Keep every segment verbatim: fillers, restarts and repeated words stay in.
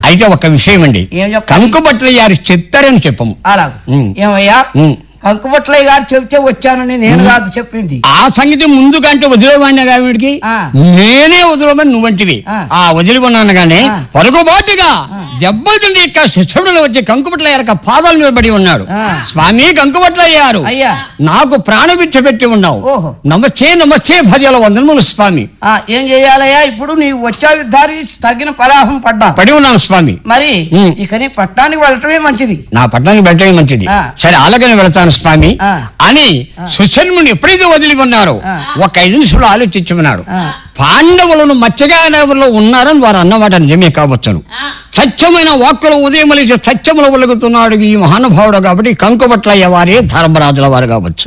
అయితే ఒక విషయం అండి, కంకుబట్లయ్య గారు చెప్తారని చెప్పము. అలా ఏమయ్యా, కంకుబట్లయ్య గారు చెప్తే వచ్చానని నేను కాదు చెప్పింది. ఆ సంగతి ముందు కంటే వదిలేవాడిని వీడికి, నేనే వదిలేమని నువ్వంటివి. ఆ వదిలిపోన్నాను గానీ పొరగుబాటుగా దెబ్బలు తిండి యొక్క శిష్యుడులో వచ్చి కంకుబట్లయ్య యొక్క పాదాలు నిలబడి ఉన్నాడు. స్వామి కంకుబట్లయ్యారు, నాకు ప్రాణభిక్ష పెట్టి ఉన్నావు, నమస్తే నమస్తే పదివేల వందనములు స్వామి. ఏం చెయ్యాలయ్యా, ఇప్పుడు నీవు వచ్చా దారి తగిన పరాహం పడ్డా పడి ఉన్నాను స్వామి. మరి ఇక నీ పట్టణానికి వెళ్ళటమే మంచిది. నా పట్టణానికి వెళ్ళటమే మంచిది. సరే అలాగనే వెళతాను స్వామి అని సుశర్ముని ఎప్పుడైతే వదిలి ఉన్నారో ఒక ఐదు నిమిషాలు ఆలోచించుకున్నాడు. పాండవులను మత్స్యగానలో ఉన్నారని వారు అన్నమాట నిజమే కావచ్చును. సత్యమైన వాక్కులు ఉదయం సత్యములు వెలుగుతున్నాడు ఈ మహానుభావుడు కాబట్టి కంకుబట్లయ్య వారే ధర్మరాజుల వారు కావచ్చు.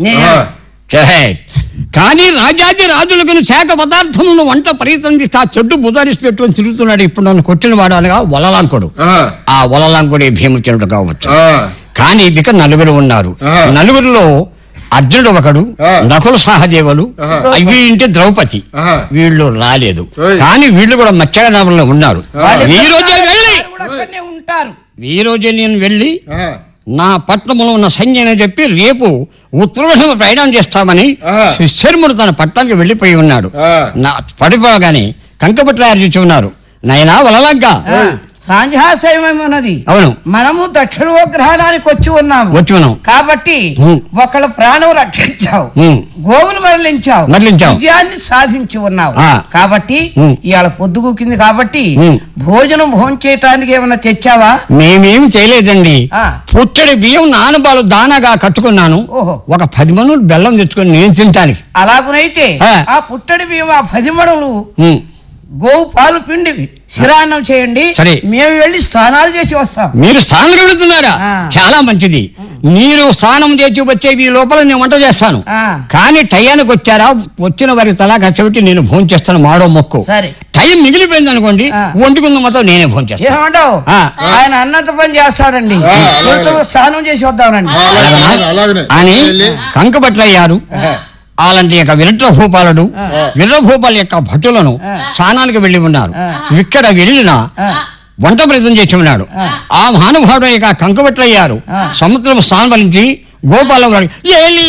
కానీ రాజాది రాజులకు శాఖ పదార్థములను వంట పరితండి ఆ చెడ్డు బుధారిసి పెట్టుకుని తిరుగుతున్నాడు. ఇప్పుడు నన్ను కొట్టిన వాడు అనగా వలలాంకుడు. ఆ వలలాంకుడే భీమచంద్రుడు కావచ్చు. కానీ ఇక నలుగురు ఉన్నారు. నలుగురిలో అర్జునుడు ఒకడు, నకుల సహదేవులు, వీళ్ళంటే ద్రౌపది. వీళ్ళు రాలేదు కానీ వీళ్ళు కూడా మత్స్యగానంలో ఉన్నారు. ఈ రోజే వెళ్ళి ఉంటారు ఈ రోజే నేను వెళ్ళి నా పట్టణంలో ఉన్న సైన్యం చెప్పి రేపు ఉత్తరాఖండ్ ప్రయాణం చేస్తామని శర్ముడు తన పట్టణానికి వెళ్లిపోయి ఉన్నాడు. నా పడిపోగానే కంకబట్లయ్య చూచి ఉన్నారు. నైనా వలలంక సాంధ్యాశయమేమన్నది. అవును, మనము దక్షిణోగ్రహణానికి వచ్చి ఉన్నాము వచ్చి ఉన్నాం కాబట్టి ఒకళ్ళ ప్రాణం రక్షించావు, గోవులు మరలించావు, విజయాన్ని సాధించి ఉన్నావు. కాబట్టి ఇవాళ పొద్దుగుకింది కాబట్టి భోజనం భోజనం చేయటానికి ఏమన్నా తెచ్చావా? మేమేమి చేయలేదండి. పుట్టడి బియ్యం నానబాలు దానాగా కట్టుకున్నాను. ఒక పది మణులు బెల్లం తెచ్చుకొని నేను తింటానికి. అలాగునైతే ఆ పుట్టడి బియ్యం ఆ పది మణులు గోవు పాలు పిండి శిరాన్నం చేయండి, మేము వెళ్ళి స్నానాలు చేసి వస్తాం. మీరు స్నానం వెళుతున్నారా? చాలా మంచిది. మీరు స్నానం చేసి వచ్చే ఈ లోపల నేను వంట చేస్తాను. కానీ టయానికి వచ్చారా, వచ్చిన వారికి తలా కచ్చబెట్టి నేను భోజనం చేస్తాను. మాడో మొక్కు టైం మిగిలిపోయింది అనుకోండి, వండుకుందాం మొత్తం నేనే భోజనం చేస్తాను. ఏమంటావు? ఆయన అన్నంత పని చేస్తాడండి, స్నానం చేసి వద్దామండి అని కంకబట్లయ్యారు. అలాంటి యొక్క విరట్రభూపాలుడు విరభూపాల యొక్క భటులను స్నానానికి వెళ్లి ఉన్నారు. ఇక్కడ వెళ్ళిన వంట ప్రయత్నం చేసి ఉన్నాడు. ఆ మహానుభావుడు యొక్క కంకబట్లయ్యారు సముద్రం స్నానం వలించి గోపాల